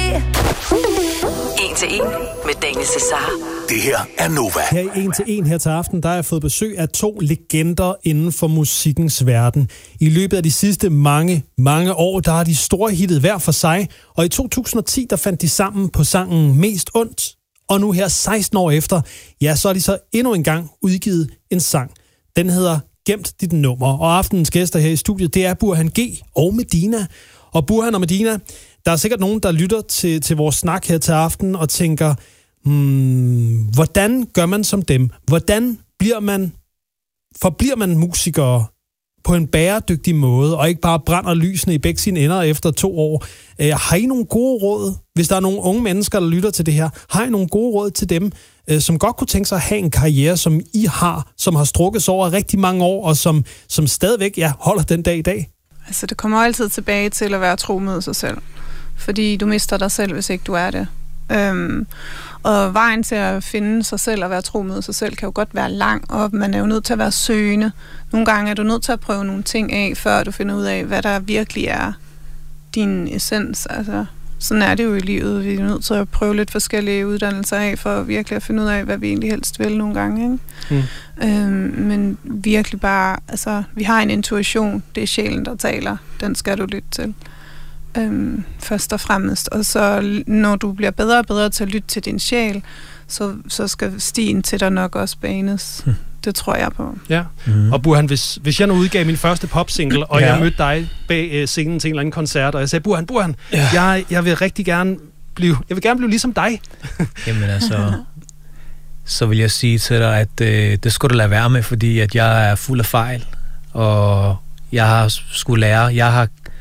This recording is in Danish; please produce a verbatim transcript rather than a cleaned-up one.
En til en med Daniel Cesar. Det her er Nova. Her i En til en her til aften, der har jeg fået besøg af to legender inden for musikkens verden. I løbet af de sidste mange, mange år, der har de store hittet hver for sig. Og i to tusind og ti, der fandt de sammen på sangen Mest Ondt. Og nu her seksten år efter, ja, så har de så endnu en gang udgivet en sang. Den hedder Gemt dit nummer. Og aftenens gæster her i studiet, det er Burhan G og Medina. Og Burhan og Medina, der er sikkert nogen, der lytter til, til vores snak her til aften og tænker, hmm, hvordan gør man som dem? Hvordan bliver man, forbliver man musikere på en bæredygtig måde, og ikke bare brænder lysene i begge sine ender efter to år? Øh, har I nogle gode råd, hvis der er nogle unge mennesker, der lytter til det her? Har I nogle gode råd til dem, øh, som godt kunne tænke sig at have en karriere, som I har, som har strukket sig over rigtig mange år, og som, som stadigvæk ja, holder den dag i dag? Altså, det kommer altid tilbage til at være tro mod sig selv. Fordi du mister dig selv, hvis ikke du er det. Øhm, og vejen til at finde sig selv og være tro mod sig selv kan jo godt være lang, og man er jo nødt til at være søgende. Nogle gange er du nødt til at prøve nogle ting af, før du finder ud af, hvad der virkelig er din essens. Altså, sådan er det jo i livet. Vi er nødt til at prøve lidt forskellige uddannelser af, for virkelig at finde ud af, hvad vi egentlig helst vil nogle gange. Ikke? Mm. Øhm, men virkelig bare, altså, vi har en intuition. Det er sjælen, der taler. Den skal du lytte til. Øhm, først og fremmest. Og så når du bliver bedre og bedre til at lytte til din sjæl, så, så skal stien til dig nok også banes. Hmm. Det tror jeg på. Ja. Mm. Og Burhan, hvis, hvis jeg nu udgav min første popsingle, og ja. jeg mødte dig bag øh, scenen til en eller anden koncert, og jeg sagde, Burhan, Burhan, ja. jeg, jeg vil rigtig gerne blive, jeg vil gerne blive ligesom dig. Jamen altså, så vil jeg sige til dig, at øh, det skal du lade være med, fordi at jeg er fuld af fejl, og jeg har skulle lære, jeg har